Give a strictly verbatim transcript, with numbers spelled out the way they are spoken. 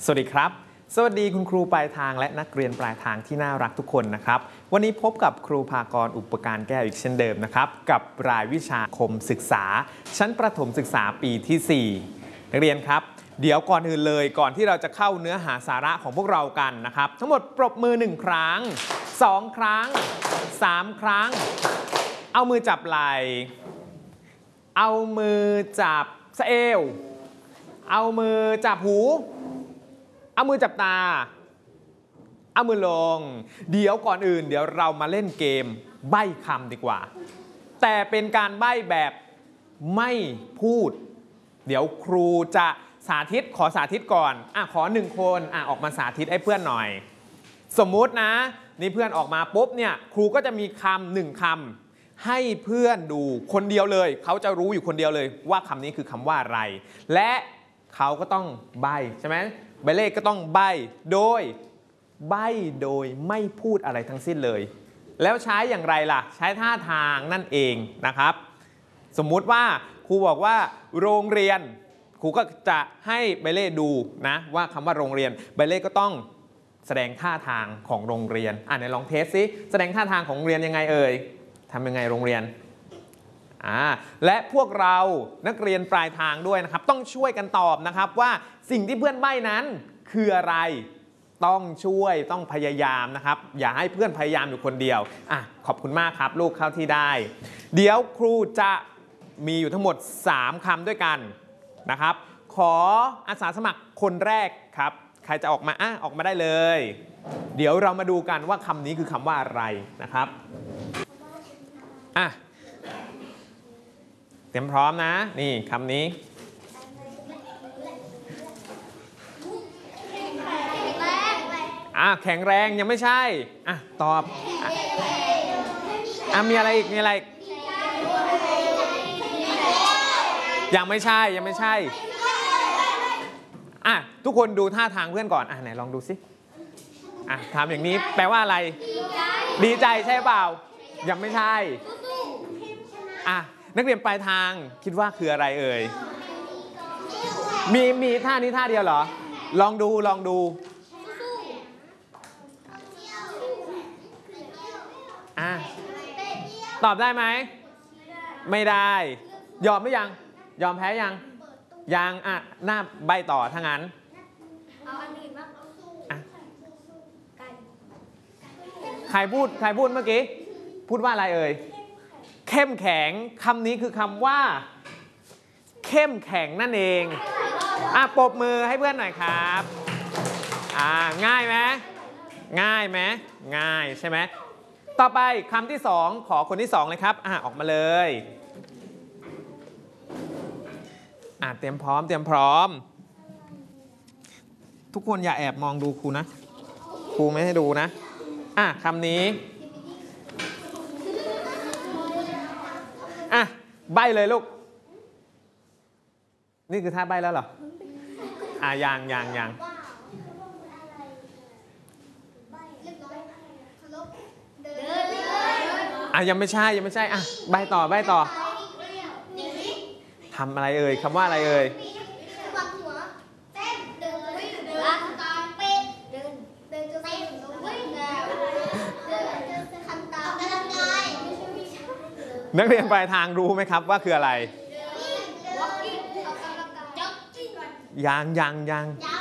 สวัสดีครับสวัสดีคุณครูปลายทางและนักเรียนปลายทางที่น่ารักทุกคนนะครับวันนี้พบกับครูภากรอุปการแก้วอีกเช่นเดิมนะครับกับรายวิชาคมศึกษาชั้นประถมศึกษาปีที่สี่นักเรียนครับเดี๋ยวก่อนอื่นเลยก่อนที่เราจะเข้าเนื้อหาสาระของพวกเรากันนะครับทั้งหมดปรบมือหนึ่งครั้งสองครั้งสามครั้งเอามือจับไหล่เอามือจับสะเอวเอามือจับหูเอามือจับตาเอามือลงเดี๋ยวก่อนอื่นเดี๋ยวเรามาเล่นเกมใบ้คำดีกว่าแต่เป็นการใบ้แบบไม่พูดเดี๋ยวครูจะสาธิตขอสาธิตก่อนอ่ะขอหนึ่งคนอ่ะออกมาสาธิตให้เพื่อนหน่อยสมมุตินะนี่เพื่อนออกมาปุ๊บเนี่ยครูก็จะมีคำหนึ่งคำให้เพื่อนดูคนเดียวเลยเขาจะรู้อยู่คนเดียวเลยว่าคำนี้คือคำว่าอะไรและเขาก็ต้องใบ้ใช่ไหมใบเลขก็ต้องใบ้โดยใบ้โดยไม่พูดอะไรทั้งสิ้นเลยแล้วใช้อย่างไรล่ะใช้ท่าทางนั่นเองนะครับสมมุติว่าครูบอกว่าโรงเรียนครูก็จะให้ใบเลขดูนะว่าคำว่าโรงเรียนใบเลขก็ต้องแสดงท่าทางของโรงเรียนอ่ะไหนลองเทสซิแสดงท่าทางของโรงเรียนยังไงเอ่ยทำยังไงโรงเรียนอ่าและพวกเรานักเรียนปลายทางด้วยนะครับต้องช่วยกันตอบนะครับว่าสิ่งที่เพื่อนใบ้นั้นคืออะไรต้องช่วยต้องพยายามนะครับอย่าให้เพื่อนพยายามอยู่คนเดียวอ่ะขอบคุณมากครับลูกเข้าที่ได้เดี๋ยวครูจะมีอยู่ทั้งหมดสามคำด้วยกันนะครับขออาสาสมัครคนแรกครับใครจะออกมาอ่ะออกมาได้เลยเดี๋ยวเรามาดูกันว่าคำนี้คือคำว่าอะไรนะครับอ่ะเตรียมพร้อมนะนี่คำนี้อ่ะแข็งแรงยังไม่ใช่อ่ะตอบอ่ะมีอะไรอีกมีอะไรยังไม่ใช่ยังไม่ใช่อ่ะทุกคนดูท่าทางเพื่อนก่อนอ่ะไหนลองดูสิอ่ะทำอย่างนี้แปลว่าอะไรดีใจใช่เปล่ายังไม่ใช่อ่ะนักเรียนปลายทางคิดว่าคืออะไรเอ่ยมีมีท่านี้ท่าเดียวเหรอลองดูลองดูอ่ะตอบได้ไหมไม่ได้ยอมหรือยังยอมแพ้ยังยังอ่ะหน้าใบต่อถ้างั้นอ่ะใครพูดใครพูดเมื่อกี้พูดว่าอะไรเอ่ยเข้มแข็งคำนี้คือคำว่าเข้มแข็งนั่นเองอ่ะปรบมือให้เพื่อนหน่อยครับอ่าง่ายไหมง่ายไหมง่ายใช่ไหมต่อไปคำที่สองขอคนที่สองเลยครับอ่ะออกมาเลยอ่ะเตรียมพร้อมเตรียมพร้อมทุกคนอย่าแอบมองดูครูนะครูไม่ให้ดูนะอ่ะคำนี้อ่ะใบเลยลูกนี่คือท่าใบแล้วเหรออ่ะยังยังยังอ่ะยังไม่ใช่ยังไม่ใช่อ่ะใบต่อใบต่อทำอะไรเอ่ยคำว่าอะไรเอ่ยนักเรียนปลายทางรู้ไหมครับว่าคืออะไรยังยังยัง